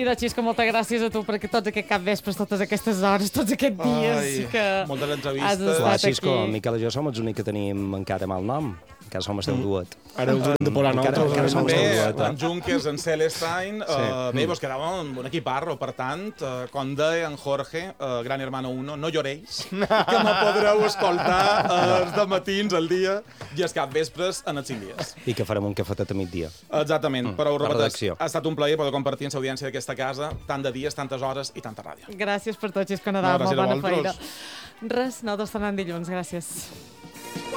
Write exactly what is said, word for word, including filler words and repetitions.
I de Xisco, moltes gràcies a tu, perquè tots aquests capvespres, totes aquestes hores, tots aquests dies Ai, que moltes has entrevistes. estat Clar, aquí. Xisco, Miquel i jo som els únics que tenim encara mal nom. Encara som el teu duet. Ara us hem de posar Encara- nosaltres. encara som També, el duet, eh? en Junkers, en Celestine, Sí. uh, bé, vos quedàvem un equiparro, per tant, uh, com deia en Jorge, uh, Gran Hermano uno, no lloreis, que me podreu escoltar uh, els de matins al dia i els capvespres en els cinc dies. I que farem un cafetet a migdia. Exactament, mm, però ho la repeteix, redacció. ha estat un plaer poder compartir amb l'audiència d'aquesta casa tant de dies, tantes hores i tanta ràdio. Gràcies per tot, Xisco Nadal, No, gràcies molt a bona feina. vosaltres. Res, nosaltres tornem dilluns, gràcies.